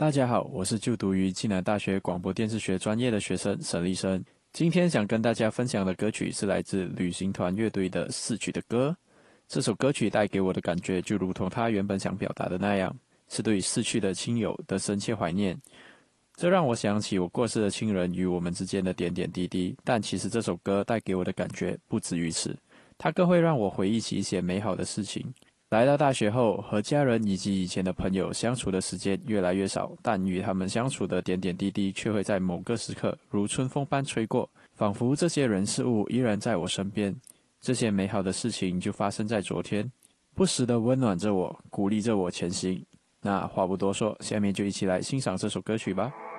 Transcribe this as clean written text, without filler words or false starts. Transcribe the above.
大家好，我是就读于暨南大学广播电视学专业的学生沈立生。今天想跟大家分享的歌曲是来自旅行团乐队的《逝去的歌》。这首歌曲带给我的感觉就如同它原本想表达的那样，是对逝去的亲友的深切怀念。这让我想起我过世的亲人与我们之间的点点滴滴，但其实这首歌带给我的感觉不止于此，它更会让我回忆起一些美好的事情。来到大学后，和家人以及以前的朋友相处的时间越来越少，但与他们相处的点点滴滴却会在某个时刻如春风般吹过，仿佛这些人事物依然在我身边。这些美好的事情就发生在昨天，不时地温暖着我，鼓励着我前行。那话不多说，下面就一起来欣赏这首歌曲吧。